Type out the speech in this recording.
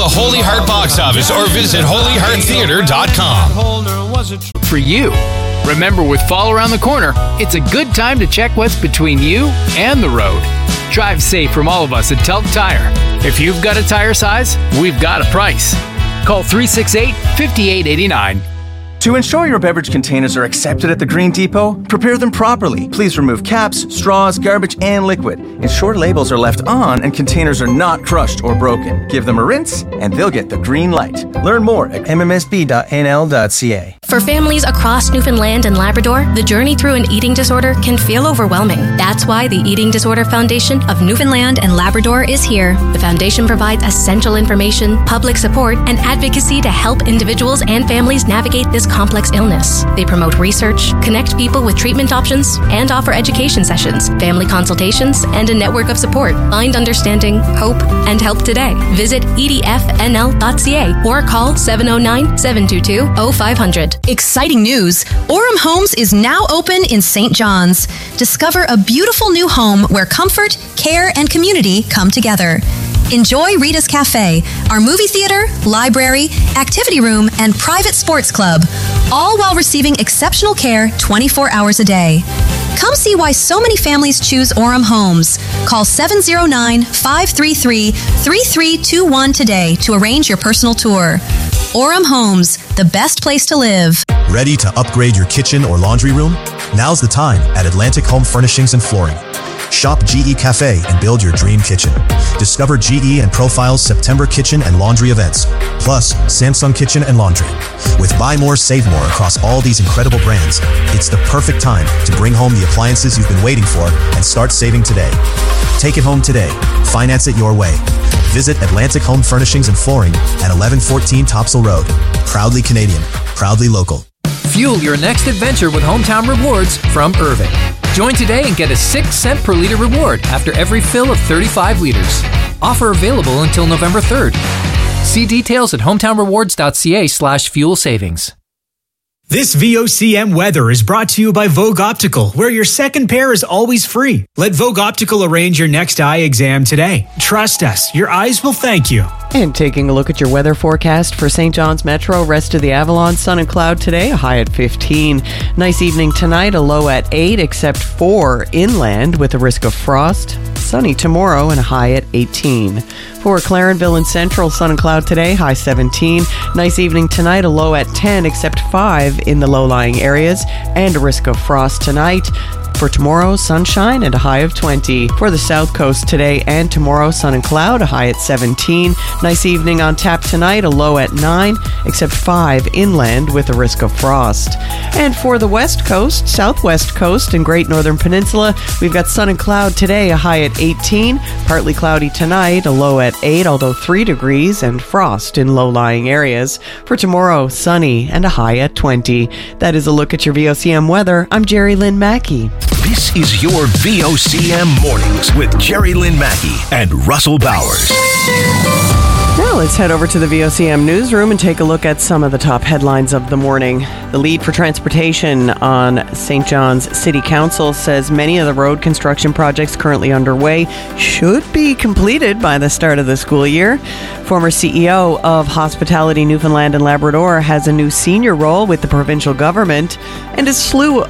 The Holy Heart box office or visit holyhearttheater.com. For you. Remember, with fall around the corner, it's a good time to check what's between you and the road. Drive safe from all of us at Telk Tire. If you've got a tire size, we've got a price. Call 368-5889. To ensure your beverage containers are accepted at the Green Depot, prepare them properly. Please remove caps, straws, garbage, and liquid. Ensure labels are left on and containers are not crushed or broken. Give them a rinse, and they'll get the green light. Learn more at mmsb.nl.ca. For families across Newfoundland and Labrador, the journey through an eating disorder can feel overwhelming. That's why the Eating Disorder Foundation of Newfoundland and Labrador is here. The foundation provides essential information, public support, and advocacy to help individuals and families navigate this complex illness. They promote research, connect people with treatment options, and offer education sessions, family consultations, and a network of support. Find understanding, hope, and help today. Visit edfnl.ca or call 709-722-0500. Exciting news! Orem Homes is now open in St. John's. Discover a beautiful new home where comfort, care, and community come together. Enjoy Rita's Cafe, our movie theater, library, activity room, and private sports club, all while receiving exceptional care 24 hours a day. Come see why so many families choose Orem Homes. Call 709-533-3321 today to arrange your personal tour. Orem Homes, the best place to live. Ready to upgrade your kitchen or laundry room? Now's the time at Atlantic Home Furnishings and Flooring. Shop GE Cafe and build your dream kitchen. Discover GE and Profile's September kitchen and laundry events, plus Samsung Kitchen and Laundry. With buy more, save more across all these incredible brands, it's the perfect time to bring home the appliances you've been waiting for and start saving today. Take it home today. Finance it your way. Visit Atlantic Home Furnishings and Flooring at 1114 Topsail Road. Proudly Canadian, proudly local. Fuel your next adventure with Hometown Rewards from Irving. Join today and get a 6-cent per liter reward after every fill of 35 liters. Offer available until November 3rd. See details at hometownrewards.ca/fuel savings. This VOCM weather is brought to you by Vogue Optical, where your second pair is always free. Let Vogue Optical arrange your next eye exam today. Trust us, your eyes will thank you. And taking a look at your weather forecast for St. John's Metro, rest of the Avalon, sun and cloud today, a high at 15. Nice evening tonight, a low at 8, except for inland with a risk of frost. Sunny tomorrow and a high at 18. For Clarenville and Central, sun and cloud today, high 17. Nice evening tonight, a low at 10, except 5 in the low-lying areas, and a risk of frost tonight. For tomorrow, sunshine and a high of 20. For the South Coast today and tomorrow, sun and cloud, a high at 17. Nice evening on tap tonight, a low at 9, except 5 inland with a risk of frost. And for the West Coast, Southwest Coast, and Great Northern Peninsula, we've got sun and cloud today, a high at 18. Partly cloudy tonight, a low at 8, although 3 degrees, and frost in low-lying areas. For tomorrow, sunny and a high at 20. That is a look at your VOCM weather. I'm Jerry Lynn Mackey. This is your VOCM Mornings with Jerry Lynn Mackey and Russell Bowers. Now let's head over to the VOCM newsroom and take a look at some of the top headlines of the morning. The lead for transportation on St. John's City Council says many of the road construction projects currently underway should be completed by the start of the school year. Former CEO of Hospitality Newfoundland and Labrador has a new senior role with the provincial government, and a slew